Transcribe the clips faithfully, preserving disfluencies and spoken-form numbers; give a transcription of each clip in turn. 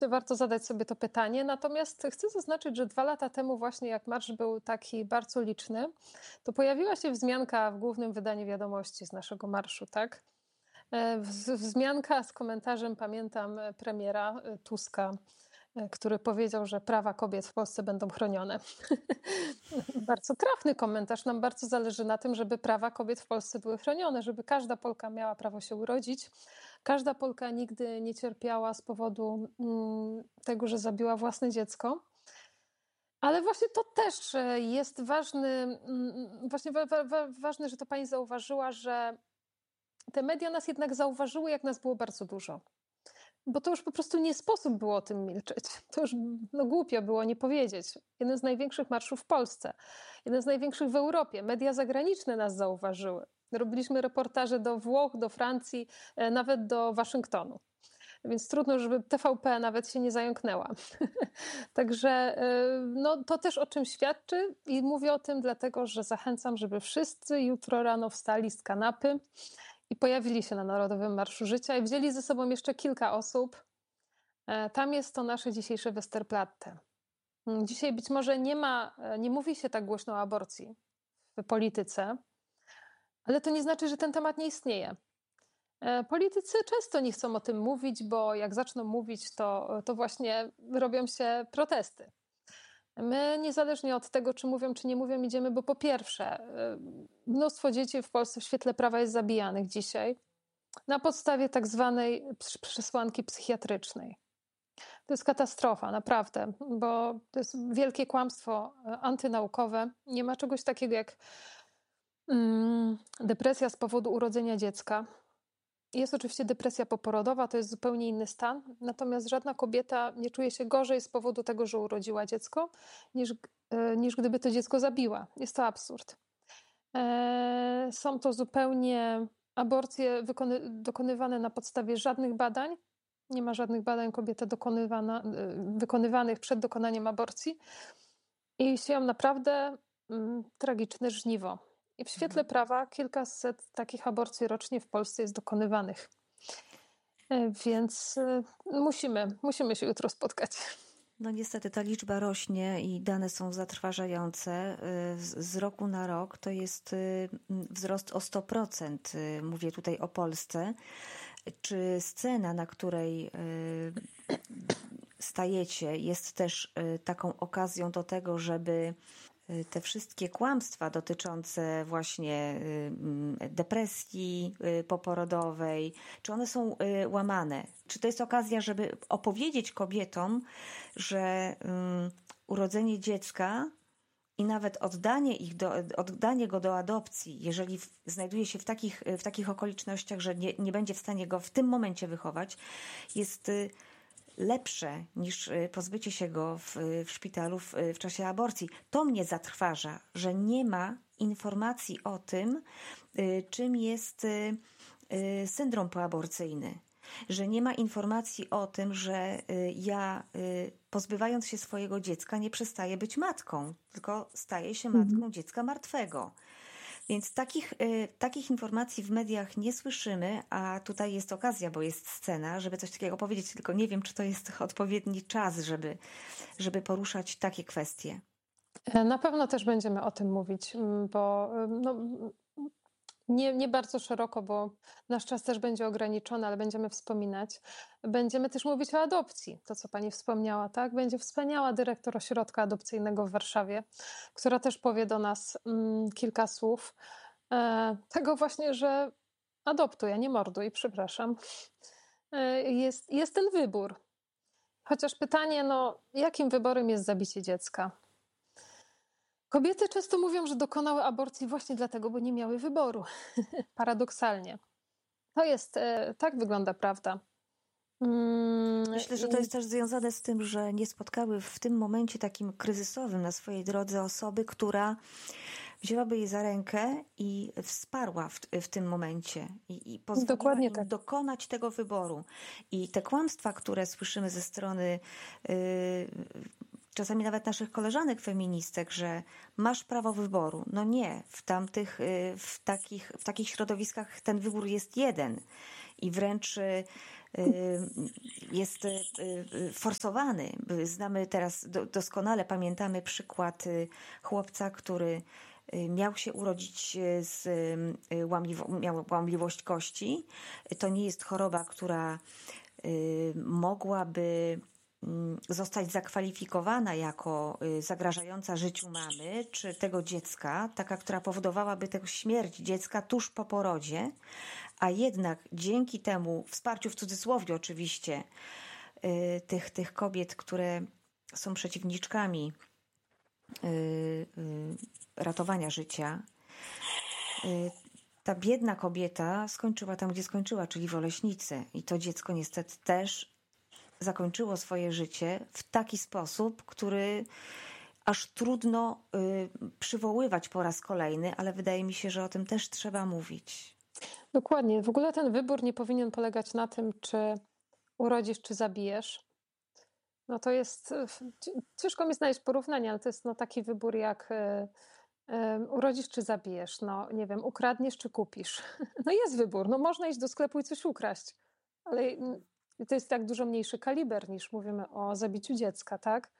warto zadać sobie to pytanie. Natomiast chcę zaznaczyć, że dwa lata temu właśnie jak marsz był taki bardzo liczny, to pojawiła się wzmianka w głównym wydaniu Wiadomości z naszego marszu, tak? Wzmianka z komentarzem, pamiętam, premiera Tuska, który powiedział, że prawa kobiet w Polsce będą chronione. Bardzo trafny komentarz. Nam bardzo zależy na tym, żeby prawa kobiet w Polsce były chronione, żeby każda Polka miała prawo się urodzić. Każda Polka nigdy nie cierpiała z powodu tego, że zabiła własne dziecko. Ale właśnie to też jest ważny, właśnie wa- wa- ważne, że to pani zauważyła, że te media nas jednak zauważyły, jak nas było bardzo dużo. Bo to już po prostu nie sposób było o tym milczeć. To już no, głupio było nie powiedzieć. Jeden z największych marszów w Polsce, jeden z największych w Europie. Media zagraniczne nas zauważyły. Robiliśmy reportaże do Włoch, do Francji, nawet do Waszyngtonu. Więc trudno, żeby T V P nawet się nie zająknęła. Także no, to też o czym świadczy i mówię o tym dlatego, że zachęcam, żeby wszyscy jutro rano wstali z kanapy i pojawili się na Narodowym Marszu Życia i wzięli ze sobą jeszcze kilka osób. Tam jest to nasze dzisiejsze Westerplatte. Dzisiaj być może nie ma, nie mówi się tak głośno o aborcji w polityce, ale to nie znaczy, że ten temat nie istnieje. Politycy często nie chcą o tym mówić, bo jak zaczną mówić, to, to właśnie robią się protesty. My niezależnie od tego, czy mówią, czy nie mówią, idziemy, bo po pierwsze, mnóstwo dzieci w Polsce w świetle prawa jest zabijanych dzisiaj na podstawie tak zwanej przesłanki psychiatrycznej. To jest katastrofa, naprawdę, bo to jest wielkie kłamstwo antynaukowe. Nie ma czegoś takiego jak mm, depresja z powodu urodzenia dziecka. Jest oczywiście depresja poporodowa, to jest zupełnie inny stan, natomiast żadna kobieta nie czuje się gorzej z powodu tego, że urodziła dziecko, niż, niż gdyby to dziecko zabiła. Jest to absurd. Są to zupełnie aborcje wykony, dokonywane na podstawie żadnych badań. Nie ma żadnych badań kobiety wykonywanych przed dokonaniem aborcji i sieją naprawdę mm, tragiczne żniwo. I w świetle prawa kilkaset takich aborcji rocznie w Polsce jest dokonywanych. Więc musimy, musimy się jutro spotkać. No niestety ta liczba rośnie i dane są zatrważające. Z roku na rok to jest wzrost o sto procent. Mówię tutaj o Polsce. Czy scena, na której stajecie, jest też taką okazją do tego, żeby te wszystkie kłamstwa dotyczące właśnie depresji poporodowej, czy one są łamane? Czy to jest okazja, żeby opowiedzieć kobietom, że urodzenie dziecka i nawet oddanie, ich do, oddanie go do adopcji, jeżeli znajduje się w takich, w takich okolicznościach, że nie, nie będzie w stanie go w tym momencie wychować, jest lepsze niż pozbycie się go w, w szpitalu w, w czasie aborcji. To mnie zatrważa, że nie ma informacji o tym, czym jest syndrom poaborcyjny. Że nie ma informacji o tym, że ja pozbywając się swojego dziecka nie przestaję być matką, tylko staję się matką mhm. dziecka martwego. Więc takich, takich informacji w mediach nie słyszymy, a tutaj jest okazja, bo jest scena, żeby coś takiego powiedzieć, tylko nie wiem, czy to jest odpowiedni czas, żeby, żeby poruszać takie kwestie. Na pewno też będziemy o tym mówić, bo no, nie, nie bardzo szeroko, bo nasz czas też będzie ograniczony, ale będziemy wspominać. Będziemy też mówić o adopcji, to co pani wspomniała, tak? Będzie wspaniała dyrektor ośrodka adopcyjnego w Warszawie, która też powie do nas mm, kilka słów e, tego właśnie, że adoptuj, a nie morduj, przepraszam. E, jest, jest ten wybór. Chociaż pytanie, no jakim wyborem jest zabicie dziecka? Kobiety często mówią, że dokonały aborcji właśnie dlatego, bo nie miały wyboru. Paradoksalnie. To jest, tak wygląda prawda. Myślę, że to jest też związane z tym, że nie spotkały w tym momencie takim kryzysowym na swojej drodze osoby, która wzięłaby jej za rękę i wsparła w, w tym momencie i, i pozwoliła Dokładnie im tak. dokonać tego wyboru. I te kłamstwa, które słyszymy ze strony yy, czasami nawet naszych koleżanek feministek, że masz prawo wyboru. No nie, w tamtych, w takich, w takich środowiskach ten wybór jest jeden. I wręcz jest forsowany. Znamy teraz, doskonale pamiętamy przykład chłopca, który miał się urodzić z łamliwo, miał łamliwość kości. To nie jest choroba, która mogłaby zostać zakwalifikowana jako zagrażająca życiu mamy czy tego dziecka, taka, która powodowałaby tę śmierć dziecka tuż po porodzie, a jednak dzięki temu wsparciu, w cudzysłowie oczywiście, tych, tych kobiet, które są przeciwniczkami ratowania życia, ta biedna kobieta skończyła tam, gdzie skończyła, czyli w Oleśnicy. I to dziecko niestety też zakończyło swoje życie w taki sposób, który aż trudno przywoływać po raz kolejny, ale wydaje mi się, że o tym też trzeba mówić. Dokładnie. W ogóle ten wybór nie powinien polegać na tym, czy urodzisz, czy zabijesz. No to jest, ciężko mi znaleźć porównanie, ale to jest no taki wybór jak urodzisz, czy zabijesz. No nie wiem, ukradniesz, czy kupisz. No jest wybór. No można iść do sklepu i coś ukraść, ale to jest tak dużo mniejszy kaliber niż mówimy o zabiciu dziecka, tak?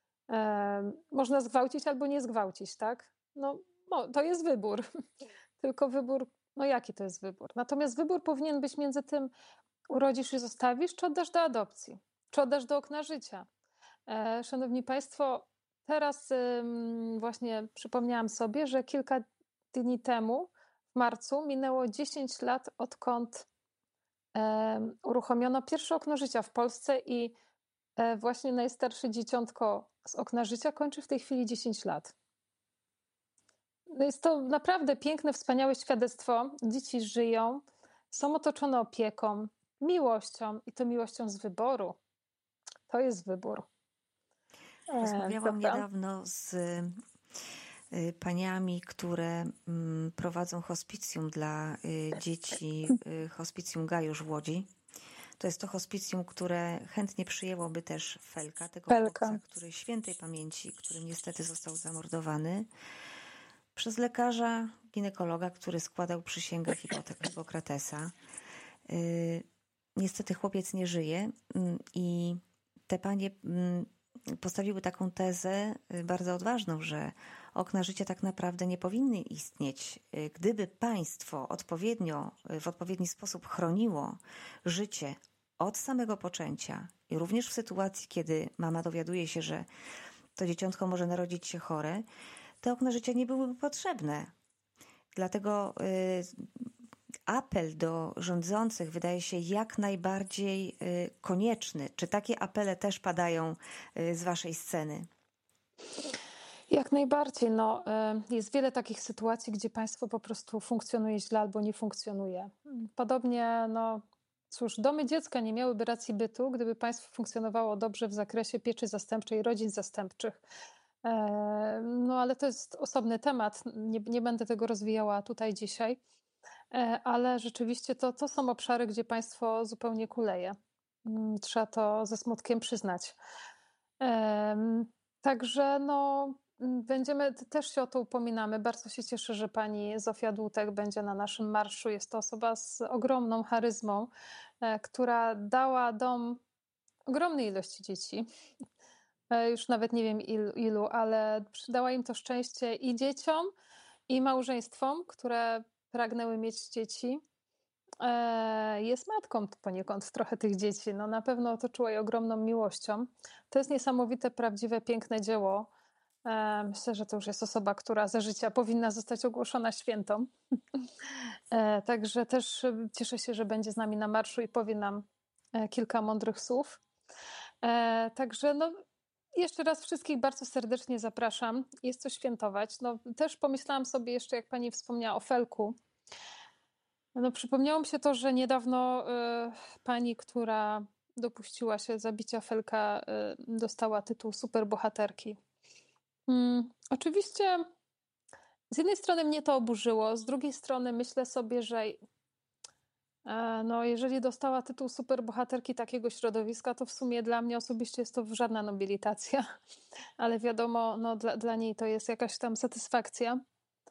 Można zgwałcić albo nie zgwałcić, tak? No, no to jest wybór. Tylko wybór, no jaki to jest wybór? Natomiast wybór powinien być między tym, urodzisz i zostawisz, czy oddasz do adopcji, czy oddasz do okna życia. Szanowni Państwo, teraz właśnie przypomniałam sobie, że kilka dni temu, w marcu, minęło dziesięć lat, odkąd uruchomiono pierwsze okno życia w Polsce i właśnie najstarsze dzieciątko z okna życia kończy w tej chwili dziesięć lat. Jest to naprawdę piękne, wspaniałe świadectwo. Dzieci żyją, są otoczone opieką, miłością i to miłością z wyboru. To jest wybór. Rozmawiałam niedawno z paniami, które prowadzą hospicjum dla dzieci, hospicjum Gajusz w Łodzi. To jest to hospicjum, które chętnie przyjęłoby też Felka, tego Felka. chłopca, który świętej pamięci, który niestety został zamordowany przez lekarza, ginekologa, który składał przysięgę Hipokratesa. Niestety chłopiec nie żyje i te panie postawiły taką tezę bardzo odważną, że okna życia tak naprawdę nie powinny istnieć. Gdyby państwo odpowiednio, w odpowiedni sposób chroniło życie od samego poczęcia i również w sytuacji, kiedy mama dowiaduje się, że to dzieciątko może narodzić się chore, te okna życia nie byłyby potrzebne. Dlatego apel do rządzących wydaje się jak najbardziej konieczny. Czy takie apele też padają z waszej sceny? Jak najbardziej. No, jest wiele takich sytuacji, gdzie państwo po prostu funkcjonuje źle albo nie funkcjonuje. Podobnie, no cóż, domy dziecka nie miałyby racji bytu, gdyby państwo funkcjonowało dobrze w zakresie pieczy zastępczej i rodzin zastępczych. No ale to jest osobny temat, nie, nie będę tego rozwijała tutaj dzisiaj, ale rzeczywiście to, to są obszary, gdzie państwo zupełnie kuleje. Trzeba to ze smutkiem przyznać. Także no, będziemy, też się o to upominamy. Bardzo się cieszę, że pani Zofia Dłutek będzie na naszym marszu. Jest to osoba z ogromną charyzmą, która dała dom ogromnej ilości dzieci. Już nawet nie wiem ilu, ilu, ale przydała im to szczęście i dzieciom, i małżeństwom, które pragnęły mieć dzieci. Jest matką poniekąd trochę tych dzieci. No na pewno otoczyła je ogromną miłością. To jest niesamowite, prawdziwe, piękne dzieło. Myślę, że to już jest osoba, która za życia powinna zostać ogłoszona świętą. Także też cieszę się, że będzie z nami na marszu i powie nam kilka mądrych słów. Także no, jeszcze raz wszystkich bardzo serdecznie zapraszam. Jest co świętować. No, też pomyślałam sobie jeszcze, jak pani wspomniała o Felku. No, przypomniało mi się to, że niedawno y, pani, która dopuściła się zabicia Felka, y, dostała tytuł superbohaterki. Hmm, oczywiście z jednej strony mnie to oburzyło, z drugiej strony myślę sobie, że no, jeżeli dostała tytuł superbohaterki takiego środowiska, to w sumie dla mnie osobiście jest to żadna nobilitacja, ale wiadomo, no, dla, dla niej to jest jakaś tam satysfakcja.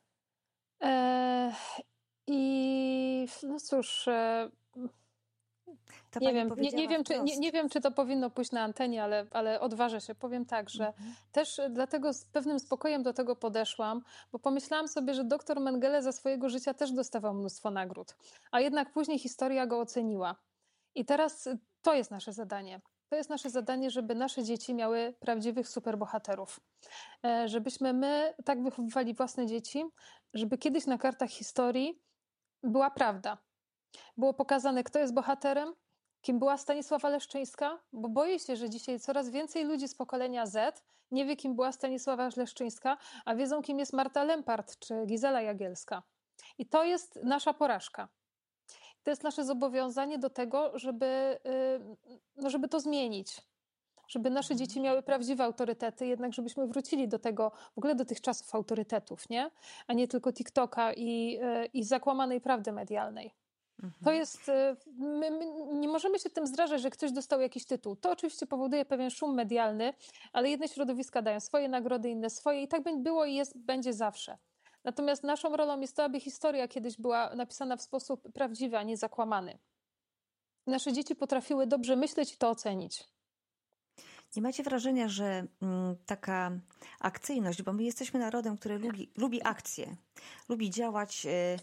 E, I no cóż, e, Ta Nie pani wiem, nie, nie, powiedziała wiem, czy, nie, wprost. nie wiem, czy to powinno pójść na antenie, ale, ale odważę się. Powiem tak, że Mhm. też dlatego z pewnym spokojem do tego podeszłam, bo pomyślałam sobie, że doktor Mengele za swojego życia też dostawał mnóstwo nagród, a jednak później historia go oceniła. I teraz to jest nasze zadanie. To jest nasze zadanie, żeby nasze dzieci miały prawdziwych superbohaterów. E, Żebyśmy my tak wychowywali własne dzieci, żeby kiedyś na kartach historii była prawda. Było pokazane, kto jest bohaterem, kim była Stanisława Leszczyńska, bo boję się, że dzisiaj coraz więcej ludzi z pokolenia Z nie wie, kim była Stanisława Leszczyńska, a wiedzą, kim jest Marta Lempart czy Gizela Jagielska. I to jest nasza porażka. To jest nasze zobowiązanie do tego, żeby, y, no żeby to zmienić. Żeby nasze dzieci miały prawdziwe autorytety, jednak żebyśmy wrócili do tego, w ogóle do tych czasów autorytetów, nie? A nie tylko TikToka i, y, i zakłamanej prawdy medialnej. To jest, my, my nie możemy się tym zrażać, że ktoś dostał jakiś tytuł. To oczywiście powoduje pewien szum medialny, ale jedne środowiska dają swoje nagrody, inne swoje i tak było i jest, będzie zawsze. Natomiast naszą rolą jest to, aby historia kiedyś była napisana w sposób prawdziwy, a nie zakłamany. Nasze dzieci potrafiły dobrze myśleć i to ocenić. Nie macie wrażenia, że mm, taka akcyjność, bo my jesteśmy narodem, który lubi, lubi akcje, lubi działać, y,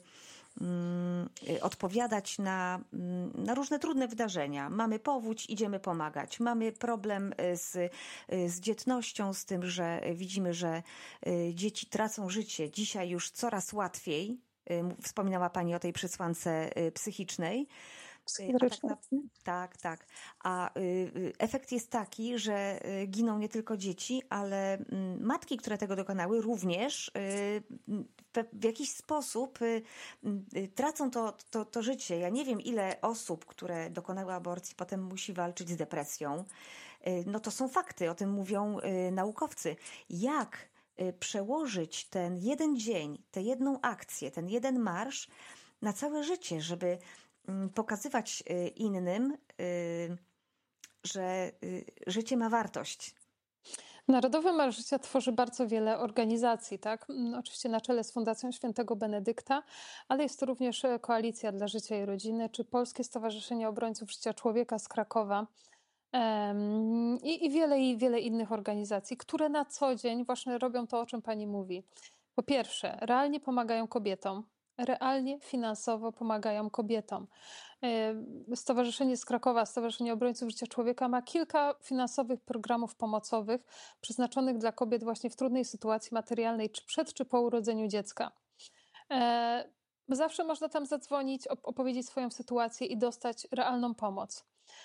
y, odpowiadać na, y, na różne trudne wydarzenia. Mamy powódź, idziemy pomagać. Mamy problem z, y, z dzietnością, z tym, że widzimy, że y, dzieci tracą życie. Dzisiaj już coraz łatwiej. Y, wspominała Pani o tej przesłance y, psychicznej. A tak, na, tak, tak. A y, efekt jest taki, że giną nie tylko dzieci, ale y, matki, które tego dokonały, również y, w, w jakiś sposób y, y, tracą to, to, to życie. Ja nie wiem, ile osób, które dokonały aborcji, potem musi walczyć z depresją. Y, no to są fakty, o tym mówią y, naukowcy. Jak y, przełożyć ten jeden dzień, tę jedną akcję, ten jeden marsz na całe życie, żeby pokazywać innym, że życie ma wartość. Narodowy Marsz Życia tworzy bardzo wiele organizacji, tak? Oczywiście na czele z Fundacją Świętego Benedykta, ale jest to również Koalicja dla Życia i Rodziny, czy Polskie Stowarzyszenie Obrońców Życia Człowieka z Krakowa um, i, i wiele, i wiele innych organizacji, które na co dzień właśnie robią to, o czym Pani mówi. Po pierwsze, realnie pomagają kobietom, realnie finansowo pomagają kobietom. Stowarzyszenie z Krakowa, Stowarzyszenie Obrońców Życia Człowieka ma kilka finansowych programów pomocowych przeznaczonych dla kobiet właśnie w trudnej sytuacji materialnej, czy przed, czy po urodzeniu dziecka. Zawsze można tam zadzwonić, opowiedzieć swoją sytuację i dostać realną pomoc.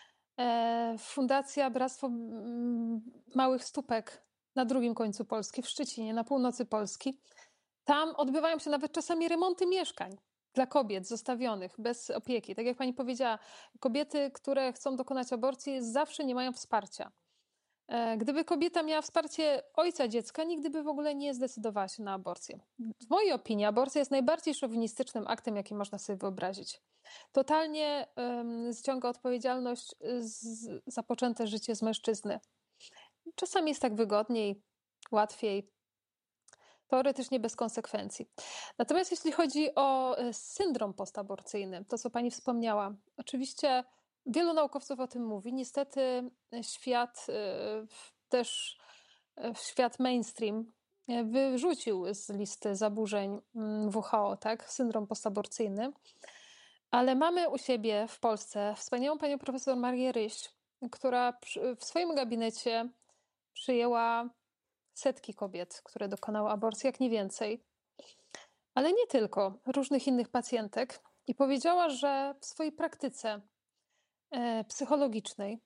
Fundacja Bractwo Małych Stópek na drugim końcu Polski, w Szczecinie, na północy Polski. Tam odbywają się nawet czasami remonty mieszkań dla kobiet zostawionych bez opieki. Tak jak Pani powiedziała, kobiety, które chcą dokonać aborcji, zawsze nie mają wsparcia. Gdyby kobieta miała wsparcie ojca dziecka, nigdy by w ogóle nie zdecydowała się na aborcję. W mojej opinii aborcja jest najbardziej szowinistycznym aktem, jaki można sobie wyobrazić. Totalnie um, ściąga odpowiedzialność z, za poczęte życie z mężczyzny. Czasami jest tak wygodniej, łatwiej, teoretycznie bez konsekwencji. Natomiast jeśli chodzi o syndrom postaborcyjny, to co Pani wspomniała, oczywiście wielu naukowców o tym mówi. Niestety świat, też świat mainstream wyrzucił z listy zaburzeń W H O, tak, syndrom postaborcyjny. Ale mamy u siebie w Polsce wspaniałą panią profesor Marię Ryś, która w swoim gabinecie przyjęła setki kobiet, które dokonały aborcji, jak nie więcej. Ale nie tylko, różnych innych pacjentek. I powiedziała, że w swojej praktyce psychologicznej,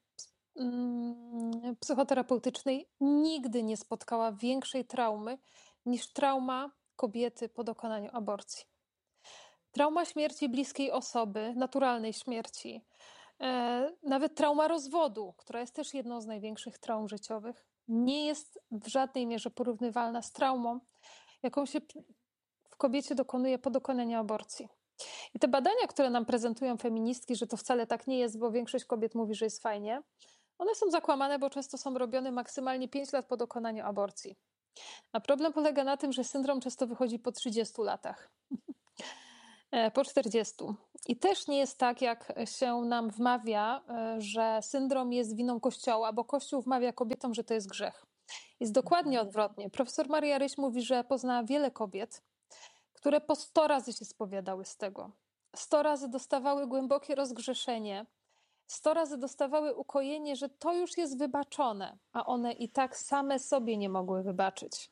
psychoterapeutycznej nigdy nie spotkała większej traumy niż trauma kobiety po dokonaniu aborcji. Trauma śmierci bliskiej osoby, naturalnej śmierci, nawet trauma rozwodu, która jest też jedną z największych traum życiowych, nie jest w żadnej mierze porównywalna z traumą, jaką się w kobiecie dokonuje po dokonaniu aborcji. I te badania, które nam prezentują feministki, że to wcale tak nie jest, bo większość kobiet mówi, że jest fajnie, one są zakłamane, bo często są robione maksymalnie pięć lat po dokonaniu aborcji. A problem polega na tym, że syndrom często wychodzi po trzydziestu latach. E, Po czterdziestu. I też nie jest tak, jak się nam wmawia, e, że syndrom jest winą Kościoła, bo Kościół wmawia kobietom, że to jest grzech. Jest dokładnie odwrotnie. Profesor Maria Ryś mówi, że poznała wiele kobiet, które po sto razy się spowiadały z tego. Sto razy dostawały głębokie rozgrzeszenie. Sto razy dostawały ukojenie, że to już jest wybaczone, a one i tak same sobie nie mogły wybaczyć.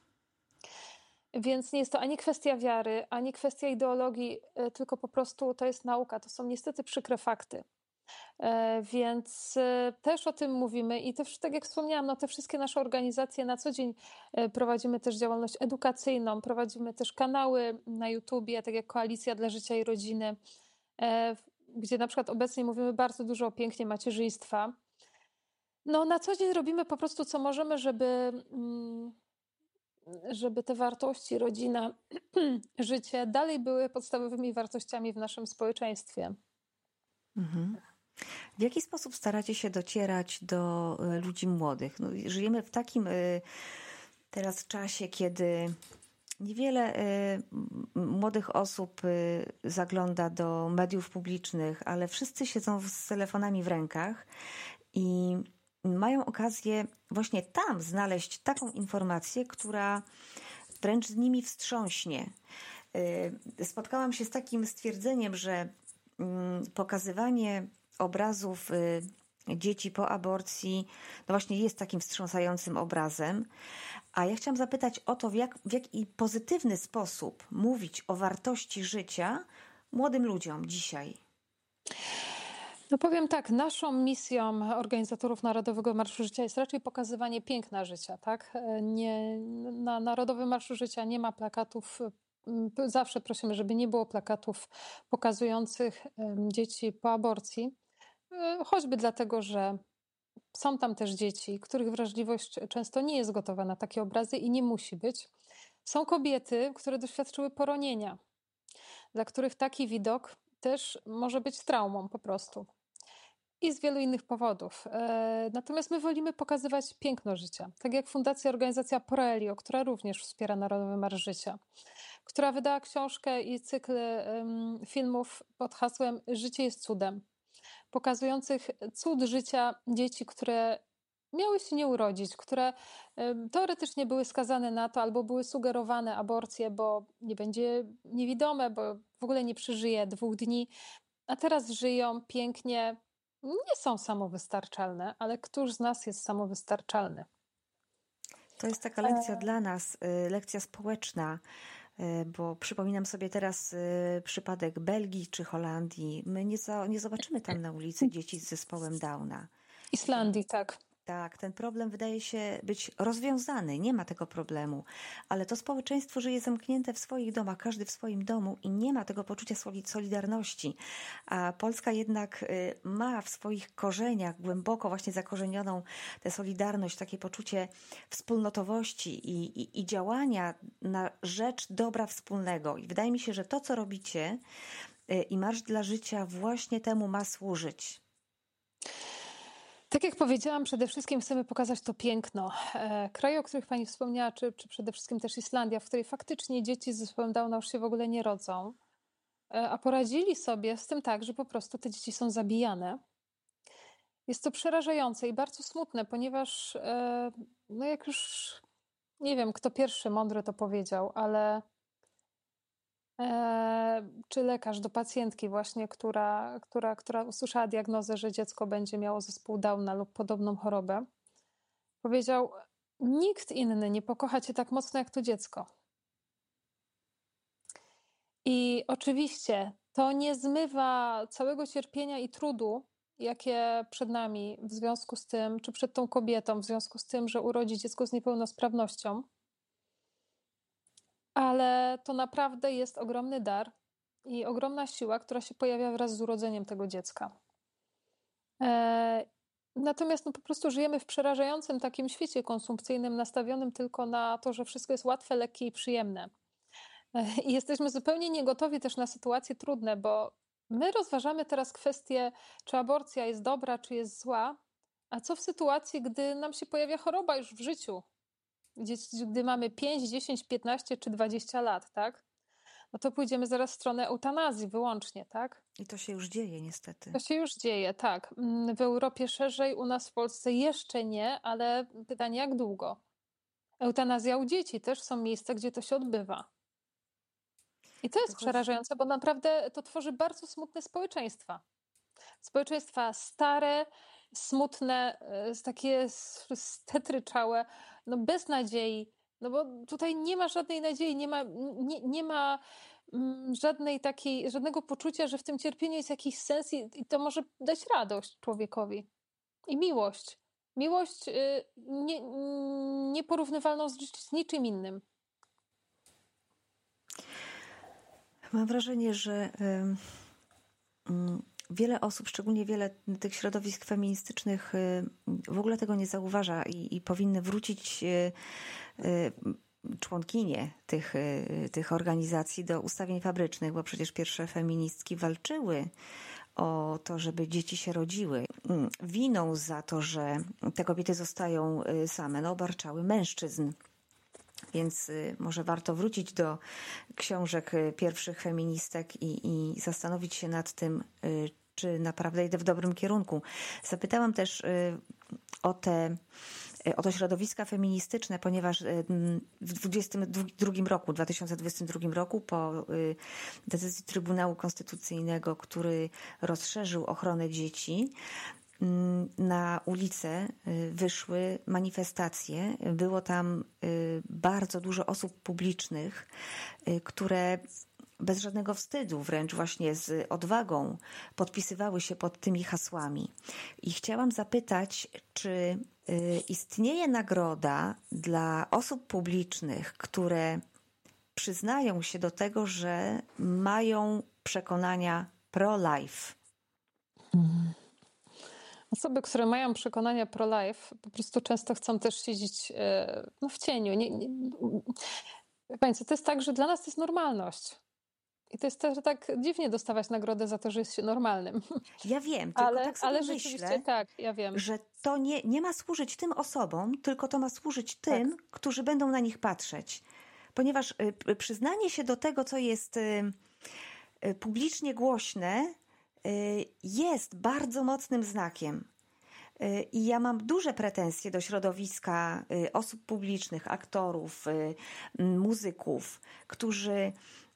Więc nie jest to ani kwestia wiary, ani kwestia ideologii, e, tylko po prostu to jest nauka. To są niestety przykre fakty. E, Więc e, też o tym mówimy i też, tak jak wspomniałam, no te wszystkie nasze organizacje na co dzień e, prowadzimy też działalność edukacyjną, prowadzimy też kanały na YouTubie, tak jak Koalicja dla Życia i Rodziny, e, w- gdzie na przykład obecnie mówimy bardzo dużo o pięknie macierzyństwa. No na co dzień robimy po prostu co możemy, żeby, mm, żeby te wartości, rodzina, życie dalej były podstawowymi wartościami w naszym społeczeństwie. Mhm. W jaki sposób staracie się docierać do e, ludzi młodych? No, żyjemy w takim e, teraz czasie, kiedy niewiele e, m- młodych osób e, zagląda do mediów publicznych, ale wszyscy siedzą z telefonami w rękach i mają okazję właśnie tam znaleźć taką informację, która wręcz z nimi wstrząśnie. Y, Spotkałam się z takim stwierdzeniem, że mm, pokazywanie obrazów y, dzieci po aborcji, no właśnie jest takim wstrząsającym obrazem. A ja chciałam zapytać o to, w jak, w jaki pozytywny sposób mówić o wartości życia młodym ludziom dzisiaj. No powiem tak, naszą misją organizatorów Narodowego Marszu Życia jest raczej pokazywanie piękna życia, tak? E, Nie, na Narodowym Marszu Życia nie ma plakatów. m, Zawsze prosimy, żeby nie było plakatów pokazujących em, dzieci po aborcji, e, choćby dlatego, że są tam też dzieci, których wrażliwość często nie jest gotowa na takie obrazy i nie musi być. Są kobiety, które doświadczyły poronienia, dla których taki widok też może być traumą po prostu. I z wielu innych powodów. E, Natomiast my wolimy pokazywać piękno życia. Tak jak Fundacja Organizacja Proelio, która również wspiera Narodowy Marsz Życia, która wydała książkę i cykl em, filmów pod hasłem Życie jest cudem, pokazujących cud życia dzieci, które miały się nie urodzić, które em, teoretycznie były skazane na to albo były sugerowane aborcje, bo nie będzie niewidome, bo w ogóle nie przeżyje dwóch dni, a teraz żyją pięknie, nie są samowystarczalne, ale któż z nas jest samowystarczalny? To jest taka lekcja E, dla nas, y, lekcja społeczna, y, bo przypominam sobie teraz y, przypadek Belgii czy Holandii. My nie, za, nie zobaczymy tam na ulicy dzieci z zespołem Downa. Islandii, tak. Tak, ten problem wydaje się być rozwiązany, nie ma tego problemu, ale to społeczeństwo żyje zamknięte w swoich domach, każdy w swoim domu i nie ma tego poczucia soli- solidarności. A Polska jednak y, ma w swoich korzeniach głęboko właśnie zakorzenioną tę solidarność, takie poczucie wspólnotowości i, i, i działania na rzecz dobra wspólnego. I wydaje mi się, że to, co robicie y, i Marsz dla Życia właśnie temu ma służyć. Tak jak powiedziałam, przede wszystkim chcemy pokazać to piękno. E, Kraje, o których Pani wspomniała, czy, czy przede wszystkim też Islandia, w której faktycznie dzieci z zespołem Downa już się w ogóle nie rodzą, e, a poradzili sobie z tym tak, że po prostu te dzieci są zabijane. Jest to przerażające i bardzo smutne, ponieważ e, no jak już nie wiem, kto pierwszy mądry to powiedział, ale e, czy lekarz do pacjentki właśnie, która, która, która usłyszała diagnozę, że dziecko będzie miało zespół Downa lub podobną chorobę, powiedział: nikt inny nie pokocha cię tak mocno jak to dziecko. I oczywiście to nie zmywa całego cierpienia i trudu, jakie przed nami w związku z tym, czy przed tą kobietą, w związku z tym, że urodzi dziecko z niepełnosprawnością, ale to naprawdę jest ogromny dar i ogromna siła, która się pojawia wraz z urodzeniem tego dziecka. E, Natomiast no, po prostu żyjemy w przerażającym takim świecie konsumpcyjnym, nastawionym tylko na to, że wszystko jest łatwe, lekkie i przyjemne. E, I jesteśmy zupełnie niegotowi też na sytuacje trudne, bo my rozważamy teraz kwestię, czy aborcja jest dobra, czy jest zła, a co w sytuacji, gdy nam się pojawia choroba już w życiu, gdzie, gdy mamy pięć, dziesięć, piętnaście czy dwadzieścia lat, tak? no to pójdziemy zaraz w stronę eutanazji wyłącznie, tak? I to się już dzieje niestety. To się już dzieje, tak. W Europie szerzej, u nas w Polsce jeszcze nie, ale pytanie jak długo? Eutanazja u dzieci też są miejsca, gdzie to się odbywa. I to jest To chodzi... przerażające, bo naprawdę to tworzy bardzo smutne społeczeństwa. Społeczeństwa stare, smutne, takie stetryczałe, no bez nadziei, no bo tutaj nie ma żadnej nadziei, nie ma, nie, nie ma żadnej takiej, żadnego poczucia, że w tym cierpieniu jest jakiś sens i, i to może dać radość człowiekowi. I miłość. Miłość nie, nieporównywalną z, z niczym innym. Mam wrażenie, że wiele osób, szczególnie wiele tych środowisk feministycznych w ogóle tego nie zauważa i, i powinny wrócić członkinie tych, tych organizacji do ustawień fabrycznych, bo przecież pierwsze feministki walczyły o to, żeby dzieci się rodziły. Winą za to, że te kobiety zostają same, no obarczały mężczyzn. Więc może warto wrócić do książek pierwszych feministek i, i zastanowić się nad tym, czy naprawdę idę w dobrym kierunku. Zapytałam też o te, o to środowiska feministyczne, ponieważ w dwudziestym drugim roku, dwa tysiące dwudziestym drugim roku, po decyzji Trybunału Konstytucyjnego, który rozszerzył ochronę dzieci, na ulicę wyszły manifestacje. Było tam bardzo dużo osób publicznych, które bez żadnego wstydu, wręcz właśnie z odwagą podpisywały się pod tymi hasłami. I chciałam zapytać, czy istnieje nagroda dla osób publicznych, które przyznają się do tego, że mają przekonania pro-life? Hmm. Osoby, które mają przekonania pro-life, po prostu często chcą też siedzieć no, w cieniu. Nie, nie, Państwo, to jest tak, że dla nas to jest normalność. I to jest też tak dziwnie dostawać nagrodę za to, że jest się normalnym. Ja wiem, tylko ale, tak sobie ale myślę, rzeczywiście tak, ja wiem. że to nie, nie ma służyć tym osobom, tylko to ma służyć tym, tak, którzy będą na nich patrzeć. Ponieważ przyznanie się do tego, co jest publicznie głośne, jest bardzo mocnym znakiem. I ja mam duże pretensje do środowiska osób publicznych, aktorów, muzyków, którzy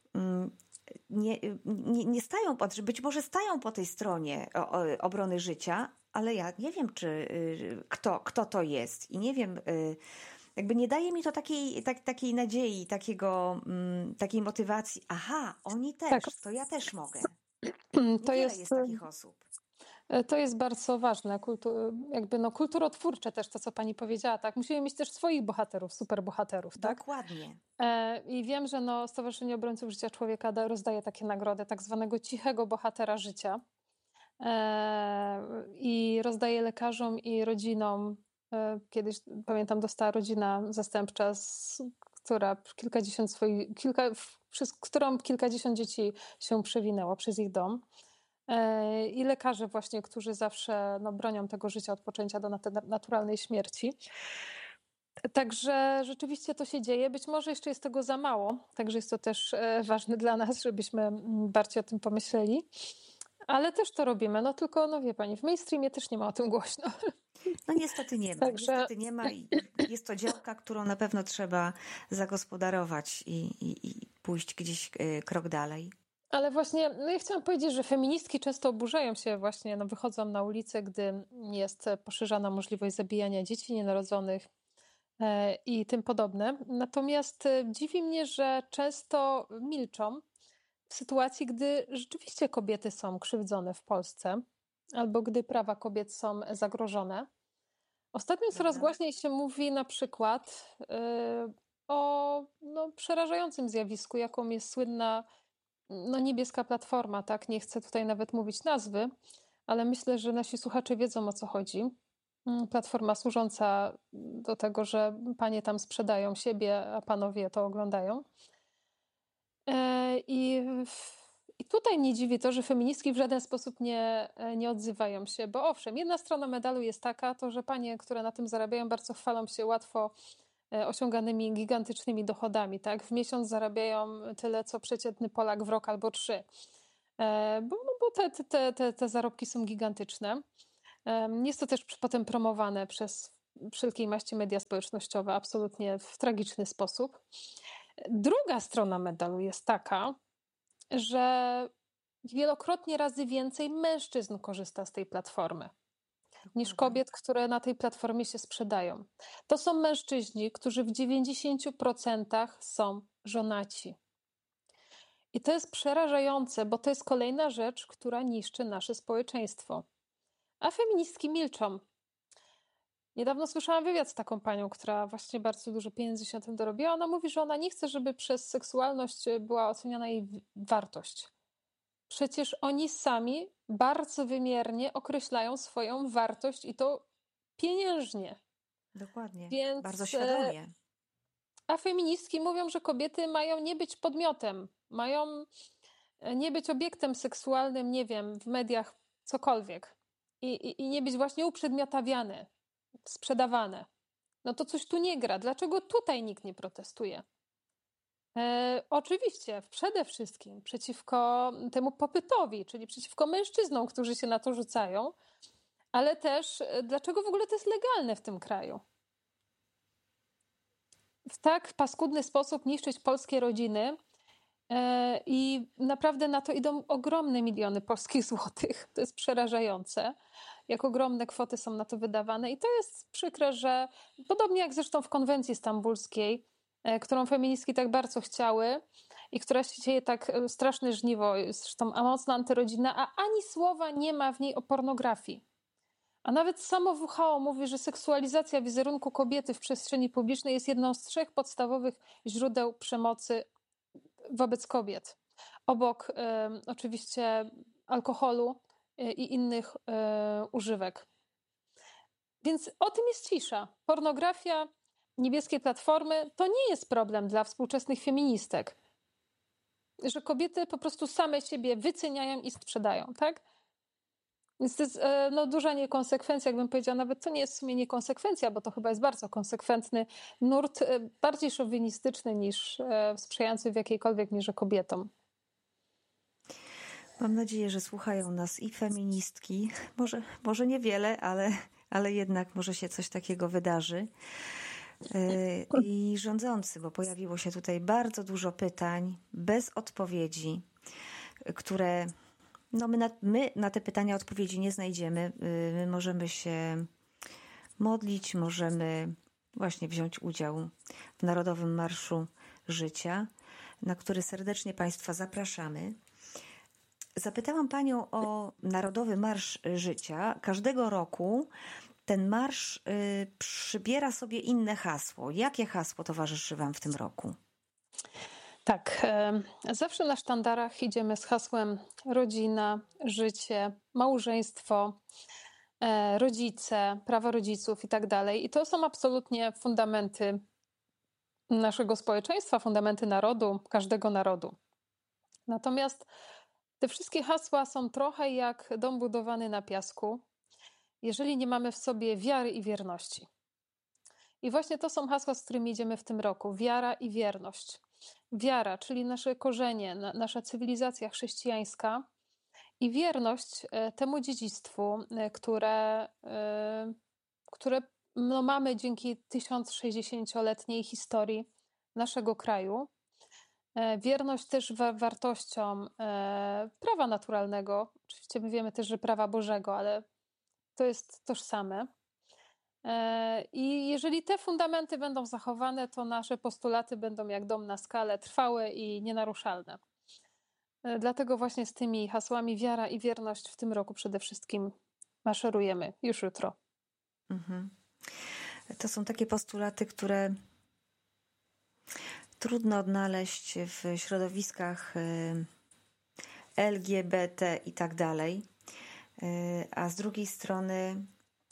nie, nie, nie stają, pod, być może stają po tej stronie obrony życia, ale ja nie wiem, czy kto, kto to jest i nie wiem, jakby nie daje mi to takiej, tak, takiej nadziei, takiego, takiej motywacji. Aha, oni też, tak, to ja też mogę. To jest, jest takich osób. To jest bardzo ważne, kultu, jakby no kulturotwórcze też to, co pani powiedziała, tak? Musimy mieć też swoich bohaterów, superbohaterów, tak? Dokładnie. I wiem, że no Stowarzyszenie Obrońców Życia Człowieka rozdaje takie nagrody, tak zwanego cichego bohatera życia i rozdaje lekarzom i rodzinom. Kiedyś, pamiętam, dostała rodzina zastępcza, która kilkadziesiąt swoich, kilka, przez którą kilkadziesiąt dzieci się przewinęło przez ich dom. I lekarze właśnie, którzy zawsze no, bronią tego życia od poczęcia do naturalnej śmierci. Także rzeczywiście to się dzieje. Być może jeszcze jest tego za mało, także jest to też ważne dla nas, żebyśmy bardziej o tym pomyśleli. Ale też to robimy, no tylko, no wie pani, w mainstreamie też nie ma o tym głośno. No niestety nie ma, Także... niestety nie ma i jest to działka, którą na pewno trzeba zagospodarować i, i, i pójść gdzieś krok dalej. Ale właśnie, no ja chciałam powiedzieć, że feministki często oburzają się właśnie, no wychodzą na ulicę, gdy jest poszerzana możliwość zabijania dzieci nienarodzonych i tym podobne. Natomiast dziwi mnie, że często milczą w sytuacji, gdy rzeczywiście kobiety są krzywdzone w Polsce albo gdy prawa kobiet są zagrożone. Ostatnio coraz głośniej się mówi na przykład o no, przerażającym zjawisku, jaką jest słynna no, niebieska platforma, tak? Nie chcę tutaj nawet mówić nazwy, ale myślę, że nasi słuchacze wiedzą, o co chodzi. Platforma służąca do tego, że panie tam sprzedają siebie, a panowie to oglądają. I, i tutaj nie dziwi to, że feministki w żaden sposób nie, nie odzywają się, bo owszem, jedna strona medalu jest taka, to że panie, które na tym zarabiają, bardzo chwalą się łatwo osiąganymi gigantycznymi dochodami, tak? W miesiąc zarabiają tyle, co przeciętny Polak w rok albo trzy. Bo, no bo te, te, te, te zarobki są gigantyczne. Jest to też potem promowane przez wszelkiej maści media społecznościowe absolutnie w tragiczny sposób. Druga strona medalu jest taka, że wielokrotnie razy więcej mężczyzn korzysta z tej platformy niż kobiet, które na tej platformie się sprzedają. To są mężczyźni, którzy w dziewięćdziesięciu procentach są żonaci. I to jest przerażające, bo to jest kolejna rzecz, która niszczy nasze społeczeństwo. A feministki milczą. Niedawno słyszałam wywiad z taką panią, która właśnie bardzo dużo pieniędzy się na tym dorobiła. Ona mówi, że ona nie chce, żeby przez seksualność była oceniana jej wartość. Przecież oni sami bardzo wymiernie określają swoją wartość i to pieniężnie. Dokładnie, Więc, bardzo świadomie. A feministki mówią, że kobiety mają nie być podmiotem, mają nie być obiektem seksualnym, nie wiem, w mediach, cokolwiek. I, i, i nie być właśnie uprzedmiotawiane, sprzedawane. No to coś tu nie gra. Dlaczego tutaj nikt nie protestuje? E, oczywiście, przede wszystkim przeciwko temu popytowi, czyli przeciwko mężczyznom, którzy się na to rzucają, ale też dlaczego w ogóle to jest legalne w tym kraju? W tak paskudny sposób niszczyć polskie rodziny e, i naprawdę na to idą ogromne miliony polskich złotych. To jest przerażające, jak ogromne kwoty są na to wydawane i to jest przykre, że podobnie jak zresztą w konwencji stambulskiej, którą feministki tak bardzo chciały i która się dzieje tak straszne żniwo, zresztą a mocno antyrodzinna, a ani słowa nie ma w niej o pornografii. A nawet samo W H O mówi, że seksualizacja wizerunku kobiety w przestrzeni publicznej jest jedną z trzech podstawowych źródeł przemocy wobec kobiet. Obok y, oczywiście alkoholu y, i innych y, używek. Więc o tym jest cisza. Pornografia, niebieskie platformy, to nie jest problem dla współczesnych feministek. Że kobiety po prostu same siebie wyceniają i sprzedają, tak? Więc to jest no, duża niekonsekwencja, jakbym powiedziała, nawet to nie jest w sumie niekonsekwencja, bo to chyba jest bardzo konsekwentny nurt, bardziej szowinistyczny niż sprzyjający w jakiejkolwiek mierze kobietom. Mam nadzieję, że słuchają nas i feministki, może, może niewiele, ale, ale jednak może się coś takiego wydarzy. I rządzący, bo pojawiło się tutaj bardzo dużo pytań bez odpowiedzi, które no my, na, my na te pytania odpowiedzi nie znajdziemy. My możemy się modlić, możemy właśnie wziąć udział w Narodowym Marszu Życia, na który serdecznie Państwa zapraszamy. Zapytałam Panią o Narodowy Marsz Życia. Każdego roku ten marsz y, przybiera sobie inne hasło. Jakie hasło towarzyszy Wam w tym roku? Tak, y, zawsze na sztandarach idziemy z hasłem rodzina, życie, małżeństwo, y, rodzice, prawa rodziców i tak dalej. I to są absolutnie fundamenty naszego społeczeństwa, fundamenty narodu, każdego narodu. Natomiast te wszystkie hasła są trochę jak dom budowany na piasku, jeżeli nie mamy w sobie wiary i wierności. I właśnie to są hasła, z którymi idziemy w tym roku. Wiara i wierność. Wiara, czyli nasze korzenie, nasza cywilizacja chrześcijańska i wierność temu dziedzictwu, które, które no mamy dzięki tysiąc sześćdziesięcioletniej historii naszego kraju. Wierność też wa- wartościom prawa naturalnego. Oczywiście my wiemy też, że prawa Bożego, ale to jest tożsame. I jeżeli te fundamenty będą zachowane, to nasze postulaty będą jak dom na skale, trwałe i nienaruszalne. Dlatego właśnie z tymi hasłami wiara i wierność w tym roku przede wszystkim maszerujemy już jutro. Mhm. To są takie postulaty, które trudno odnaleźć w środowiskach L G B T i tak dalej, a z drugiej strony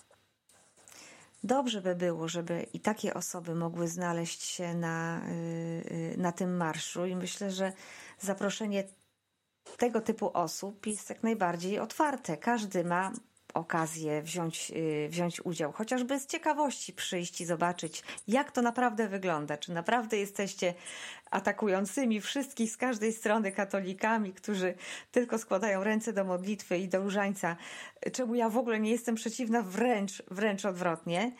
dobrze by było, żeby i takie osoby mogły znaleźć się na, na tym marszu i myślę, że zaproszenie tego typu osób jest jak najbardziej otwarte. Każdy ma okazję wziąć, wziąć udział, chociażby z ciekawości przyjść i zobaczyć, jak to naprawdę wygląda. Czy naprawdę jesteście atakującymi wszystkich z każdej strony katolikami, którzy tylko składają ręce do modlitwy i do różańca, czemu ja w ogóle nie jestem przeciwna, wręcz, wręcz odwrotnie.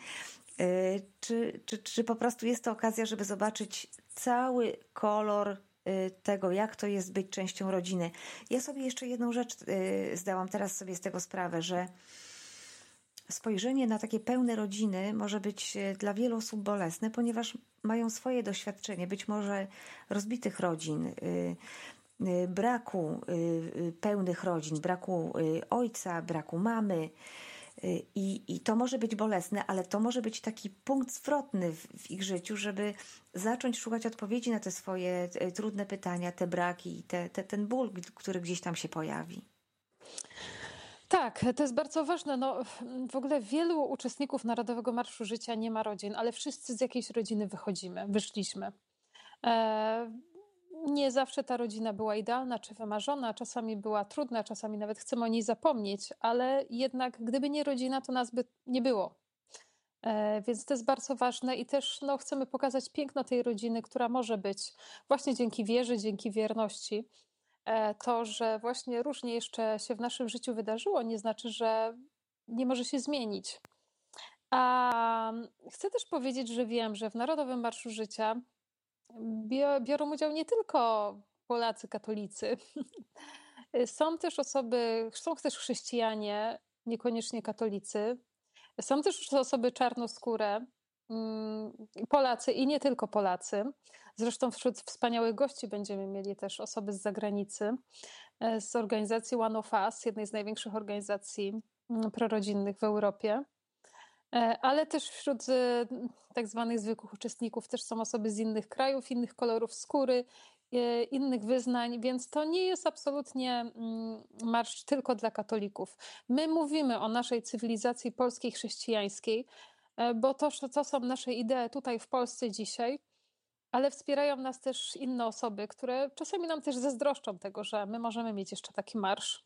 Czy, czy, czy po prostu jest to okazja, żeby zobaczyć cały kolor tego, jak to jest być częścią rodziny. Ja sobie jeszcze jedną rzecz zdałam teraz sobie z tego sprawę, że spojrzenie na takie pełne rodziny może być dla wielu osób bolesne, ponieważ mają swoje doświadczenie, być może rozbitych rodzin, braku pełnych rodzin, braku ojca, braku mamy. I, I to może być bolesne, ale to może być taki punkt zwrotny w, w ich życiu, żeby zacząć szukać odpowiedzi na te swoje trudne pytania, te braki, te, te, ten ból, który gdzieś tam się pojawi. Tak, to jest bardzo ważne. No, w ogóle wielu uczestników Narodowego Marszu Życia nie ma rodzin, ale wszyscy z jakiejś rodziny wychodzimy, wyszliśmy. E, nie zawsze ta rodzina była idealna czy wymarzona, czasami była trudna, czasami nawet chcemy o niej zapomnieć, ale jednak gdyby nie rodzina, to nas by nie było. E, więc to jest bardzo ważne i też no, chcemy pokazać piękno tej rodziny, która może być właśnie dzięki wierze, dzięki wierności. To, że właśnie różnie jeszcze się w naszym życiu wydarzyło, nie znaczy, że nie może się zmienić. A chcę też powiedzieć, że wiem, że w Narodowym Marszu Życia biorą udział nie tylko Polacy katolicy. Są też osoby, są też chrześcijanie, niekoniecznie katolicy. Są też osoby czarnoskóre, Polacy i nie tylko Polacy. Zresztą wśród wspaniałych gości będziemy mieli też osoby z zagranicy, z organizacji One of Us, jednej z największych organizacji prorodzinnych w Europie. Ale też wśród tak zwanych zwykłych uczestników też są osoby z innych krajów, innych kolorów skóry, innych wyznań, więc to nie jest absolutnie marsz tylko dla katolików. My mówimy o naszej cywilizacji polskiej chrześcijańskiej, bo to, to są nasze idee tutaj w Polsce dzisiaj, ale wspierają nas też inne osoby, które czasami nam też zazdroszczą tego, że my możemy mieć jeszcze taki marsz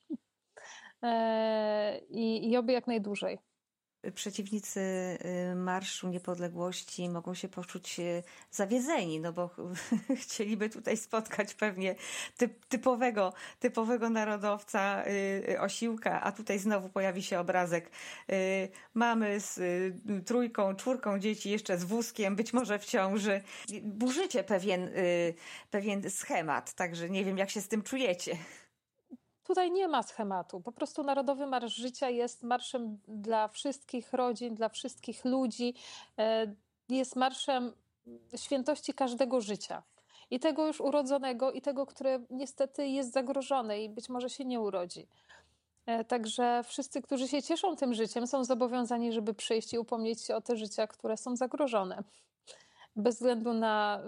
i, i oby jak najdłużej. Przeciwnicy Marszu Niepodległości mogą się poczuć zawiedzeni, no bo chcieliby tutaj spotkać pewnie typ, typowego, typowego narodowca, osiłka, a tutaj znowu pojawi się obrazek mamy z trójką, czwórką dzieci, jeszcze z wózkiem, być może w ciąży. Burzycie pewien, pewien schemat, także nie wiem, jak się z tym czujecie. Tutaj nie ma schematu. Po prostu Narodowy Marsz Życia jest marszem dla wszystkich rodzin, dla wszystkich ludzi. Jest marszem świętości każdego życia. I tego już urodzonego, i tego, które niestety jest zagrożone i być może się nie urodzi. Także wszyscy, którzy się cieszą tym życiem, są zobowiązani, żeby przyjść i upomnieć się o te życia, które są zagrożone. Bez względu na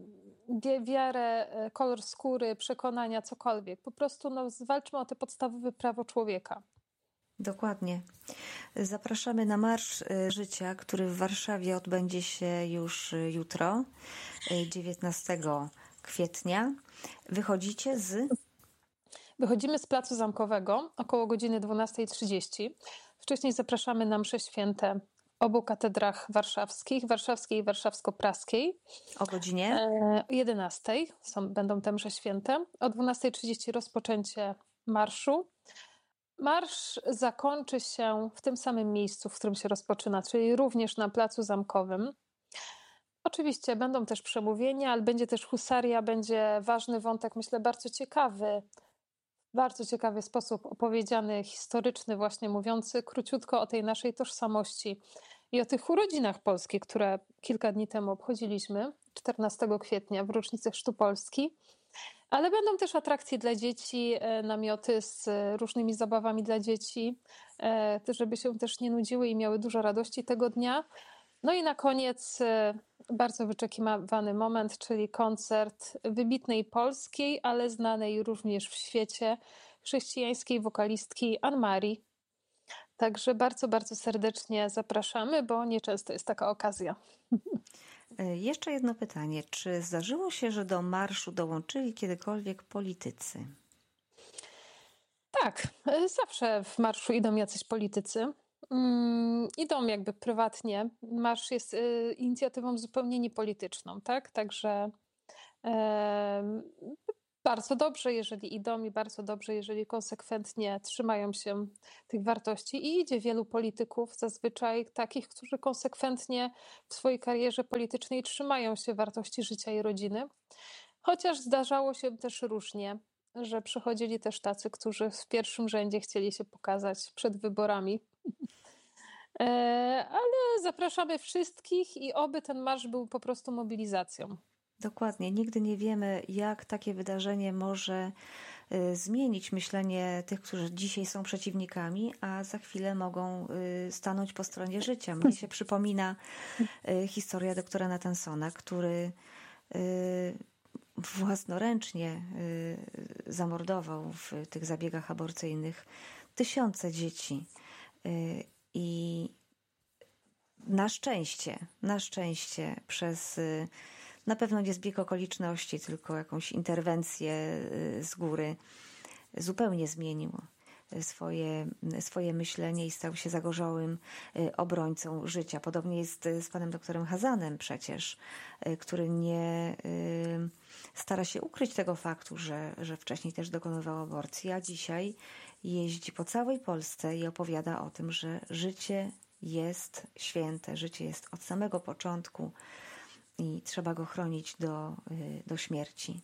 wiarę, kolor skóry, przekonania, cokolwiek. Po prostu no, zwalczmy o te podstawowe prawo człowieka. Dokładnie. Zapraszamy na Marsz Życia, który w Warszawie odbędzie się już jutro, dziewiętnastego kwietnia. Wychodzicie z... Wychodzimy z Placu Zamkowego około godziny dwunastej trzydzieści. Wcześniej zapraszamy na msze święte w obu katedrach warszawskich, warszawskiej i warszawsko-praskiej. O godzinie? O jedenastej są, będą te msze święte. O dwunastej trzydzieści rozpoczęcie marszu. Marsz zakończy się w tym samym miejscu, w którym się rozpoczyna, czyli również na Placu Zamkowym. Oczywiście będą też przemówienia, ale będzie też husaria, będzie ważny wątek, myślę, bardzo ciekawy, w bardzo ciekawy sposób opowiedziany, historyczny, właśnie mówiący króciutko o tej naszej tożsamości i o tych urodzinach polskich, które kilka dni temu obchodziliśmy, czternastego kwietnia w rocznicę Chrztu Polski. Ale będą też atrakcje dla dzieci, namioty z różnymi zabawami dla dzieci, żeby się też nie nudziły i miały dużo radości tego dnia. No i na koniec bardzo wyczekiwany moment, czyli koncert wybitnej polskiej, ale znanej również w świecie chrześcijańskiej wokalistki Anne-Marie. Także bardzo, bardzo serdecznie zapraszamy, bo nieczęsto jest taka okazja. Jeszcze jedno pytanie. Czy zdarzyło się, że do marszu dołączyli kiedykolwiek politycy? Tak, e, zawsze w marszu idą jacyś politycy. Mm, idą jakby prywatnie. Marsz jest y, inicjatywą zupełnie niepolityczną, tak? Także em, bardzo dobrze, jeżeli idą i bardzo dobrze, jeżeli konsekwentnie trzymają się tych wartości. I idzie wielu polityków, zazwyczaj takich, którzy konsekwentnie w swojej karierze politycznej trzymają się wartości życia i rodziny. Chociaż zdarzało się też różnie, że przychodzili też tacy, którzy w pierwszym rzędzie chcieli się pokazać przed wyborami. E, Ale zapraszamy wszystkich i oby ten marsz był po prostu mobilizacją. Dokładnie. Nigdy nie wiemy, jak takie wydarzenie może y, zmienić myślenie tych, którzy dzisiaj są przeciwnikami, a za chwilę mogą y, stanąć po stronie życia. Mnie się przypomina y, historia doktora Nathansona, który y, własnoręcznie y, zamordował w tych zabiegach aborcyjnych tysiące dzieci. Y, I na szczęście, na szczęście przez y, na pewno nie zbieg okoliczności, tylko jakąś interwencję y, z góry, zupełnie zmienił swoje, swoje myślenie i stał się zagorzałym y, obrońcą życia. Podobnie jest z panem doktorem Hazanem przecież, y, który nie y, stara się ukryć tego faktu, że, że wcześniej też dokonywał aborcji, a dzisiaj jeździ po całej Polsce i opowiada o tym, że życie jest święte, życie jest od samego początku i trzeba go chronić do, y, do śmierci.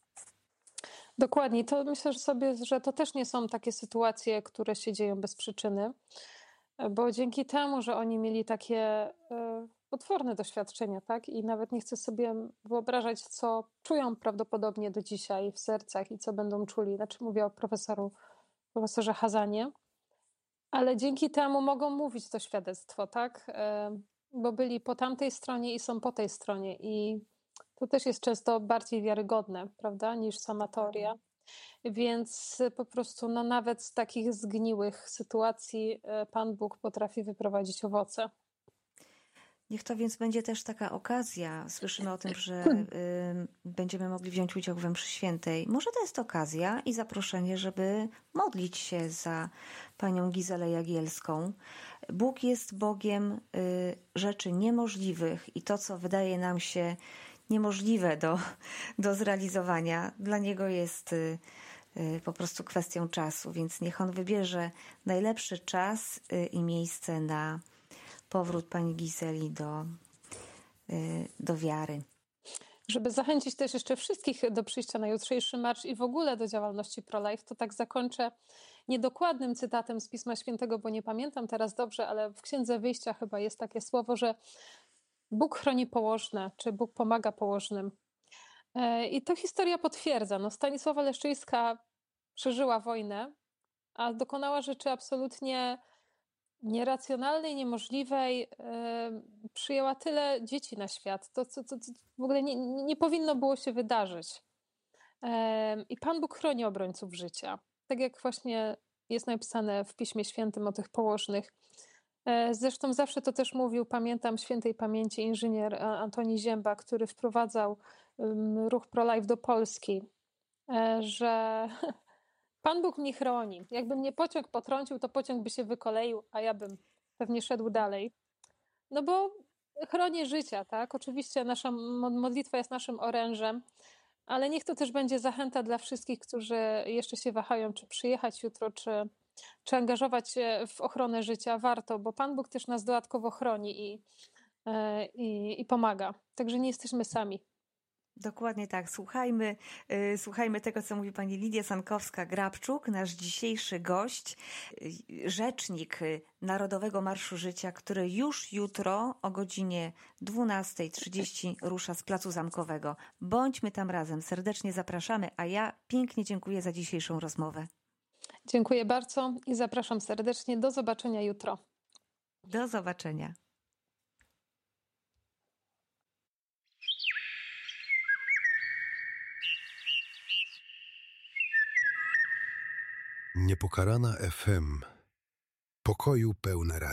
Dokładnie. To myślę że sobie, że to też nie są takie sytuacje, które się dzieją bez przyczyny, bo dzięki temu, że oni mieli takie e, potworne doświadczenia, tak? I nawet nie chcę sobie wyobrażać, co czują prawdopodobnie do dzisiaj w sercach i co będą czuli. Znaczy mówię o profesoru, profesorze Hazanie, ale dzięki temu mogą mówić to świadectwo, tak? E, Bo byli po tamtej stronie i są po tej stronie i to też jest często bardziej wiarygodne, prawda, niż sama teoria. Więc po prostu no, nawet z takich zgniłych sytuacji e, Pan Bóg potrafi wyprowadzić owoce. Niech to więc będzie też taka okazja. Słyszymy o tym, że y, będziemy mogli wziąć udział w mszy świętej. Może to jest okazja i zaproszenie, żeby modlić się za panią Gizelę Jagielską. Bóg jest Bogiem y, rzeczy niemożliwych i to, co wydaje nam się niemożliwe do, do zrealizowania, dla Niego jest y, y, po prostu kwestią czasu. Więc niech On wybierze najlepszy czas y, i miejsce na powrót pani Gizeli do, do wiary. Żeby zachęcić też jeszcze wszystkich do przyjścia na jutrzejszy marsz i w ogóle do działalności pro-life, to tak zakończę niedokładnym cytatem z Pisma Świętego, bo nie pamiętam teraz dobrze, ale w Księdze Wyjścia chyba jest takie słowo, że Bóg chroni położne, czy Bóg pomaga położnym. I to historia potwierdza. No, Stanisława Leszczyńska przeżyła wojnę, a dokonała rzeczy absolutnie nieracjonalnej, niemożliwej, yy, przyjęła tyle dzieci na świat. To, to, to, to w ogóle nie, nie powinno było się wydarzyć. Yy, I Pan Bóg chroni obrońców życia. Tak jak właśnie jest napisane w Piśmie Świętym o tych położnych. Yy, zresztą zawsze to też mówił, pamiętam świętej pamięci inżynier Antoni Zięba, który wprowadzał yy, ruch pro-life do Polski, yy, że Pan Bóg mnie chroni. Jakby mnie pociąg potrącił, to pociąg by się wykoleił, a ja bym pewnie szedł dalej. No bo chroni życia, tak? Oczywiście nasza modlitwa jest naszym orężem, ale niech to też będzie zachęta dla wszystkich, którzy jeszcze się wahają, czy przyjechać jutro, czy, czy angażować się w ochronę życia. Warto, bo Pan Bóg też nas dodatkowo chroni i, i, i pomaga. Także nie jesteśmy sami. Dokładnie tak. Słuchajmy, yy, słuchajmy tego, co mówi pani Lidia Sankowska-Grabczuk, nasz dzisiejszy gość, yy, rzecznik Narodowego Marszu Życia, który już jutro o godzinie dwunasta trzydzieści rusza z Placu Zamkowego. Bądźmy tam razem. Serdecznie zapraszamy, a ja pięknie dziękuję za dzisiejszą rozmowę. Dziękuję bardzo i zapraszam serdecznie. Do zobaczenia jutro. Do zobaczenia. Niepokalana F M. Pokoju pełne radio.